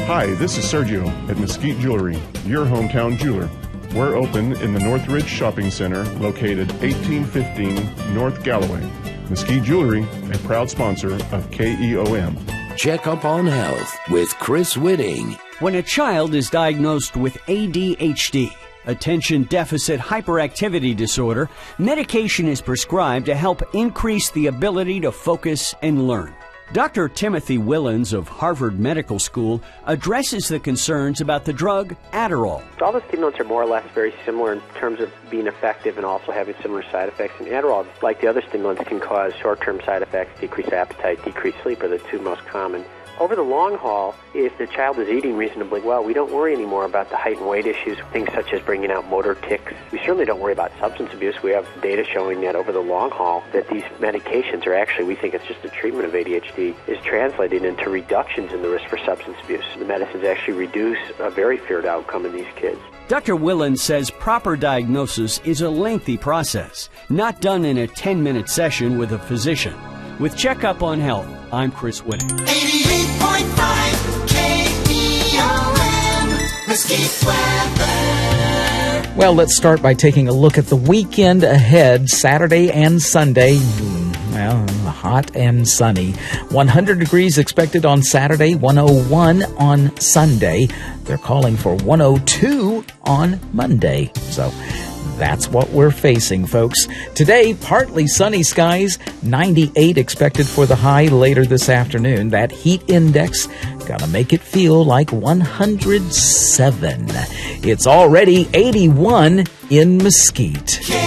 Hi, this is Sergio at Mesquite Jewelry, your hometown jeweler. We're open in the Northridge Shopping Center, located 1815 North Galloway. Mesquite Jewelry, a proud sponsor of KEOM. Check Up on Health with Chris Whitting. When a child is diagnosed with ADHD, attention deficit hyperactivity disorder, medication is prescribed to help increase the ability to focus and learn. Dr. Timothy Willens of Harvard Medical School addresses the concerns about the drug Adderall. All the stimulants are more or less very similar in terms of being effective and also having similar side effects. And Adderall, like the other stimulants, can cause short-term side effects. Decreased appetite, decreased sleep are the two most common. Over the long haul, if the child is eating reasonably well, we don't worry anymore about the height and weight issues, things such as bringing out motor tics. We certainly don't worry about substance abuse. We have data showing that over the long haul that these medications are actually, we think it's just a treatment of ADHD, is translating into reductions in the risk for substance abuse. The medicines actually reduce a very feared outcome in these kids. Dr. Willens says proper diagnosis is a lengthy process, not done in a 10-minute session with a physician. With Checkup on Health, I'm Chris Whitting. 88.5 KEOM, Mesquite weather. Well, let's start by taking a look at the weekend ahead, Saturday and Sunday. Well, hot and sunny. 100 degrees expected on Saturday, 101 on Sunday. They're calling for 102 on Monday. So that's what we're facing, folks. Today, partly sunny skies, 98 expected for the high later this afternoon. That heat index gonna make it feel like 107. It's already 81 in Mesquite.